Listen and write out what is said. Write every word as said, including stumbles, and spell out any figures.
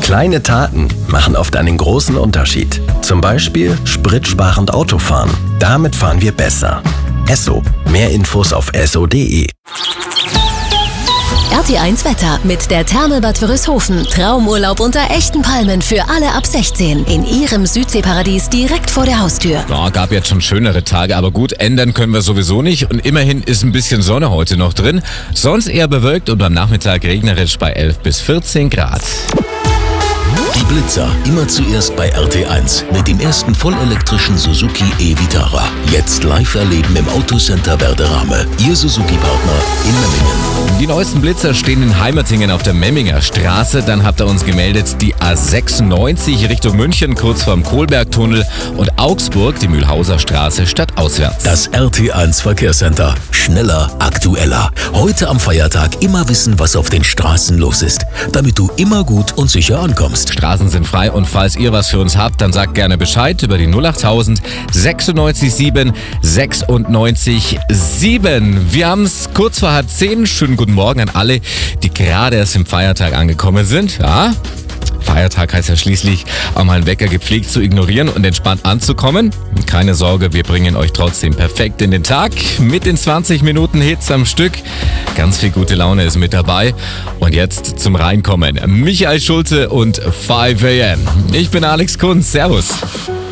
Kleine Taten machen oft einen großen Unterschied. Zum Beispiel spritsparend Autofahren. Damit fahren wir besser. Esso. Mehr Infos auf esso punkt de. R T eins Wetter mit der Therme Bad Wörishofen. Traumurlaub unter echten Palmen für alle ab sechzehn. In ihrem Südseeparadies direkt vor der Haustür. Ja, gab jetzt schon schönere Tage, aber gut, ändern können wir sowieso nicht. Und immerhin ist ein bisschen Sonne heute noch drin. Sonst eher bewölkt und am Nachmittag regnerisch bei elf bis vierzehn Grad. Die Blitzer, immer zuerst bei R T eins mit dem ersten vollelektrischen Suzuki e-Vitara. Jetzt live erleben im Autocenter Werderame. Ihr Suzuki-Partner in Memmingen. Die neuesten Blitzer stehen in Heimertingen auf der Memminger Straße. Dann habt ihr uns gemeldet, die A sechsundneunzig Richtung München, kurz vorm Kohlbergtunnel, und Augsburg, die Mühlhauser Straße, stadtauswärts. Das R T eins Verkehrscenter. Schneller, aktueller. Heute am Feiertag immer wissen, was auf den Straßen los ist, damit du immer gut und sicher ankommst. Straßen sind frei und falls ihr was für uns habt, dann sagt gerne Bescheid über die null achttausend sechsundneunzig sieben sechsundneunzig sieben. Wir haben es kurz vor halb zehn. Schönen guten Morgen an alle, die gerade erst im Feiertag angekommen sind. Ja, Feiertag heißt ja schließlich, auch mal einen Wecker gepflegt zu ignorieren und entspannt anzukommen. Keine Sorge, wir bringen euch trotzdem perfekt in den Tag mit den zwanzig Minuten Hits am Stück. Ganz viel gute Laune ist mit dabei. Und jetzt zum Reinkommen. Michael Schulze und fünf a m. Ich bin Alex Kunz. Servus.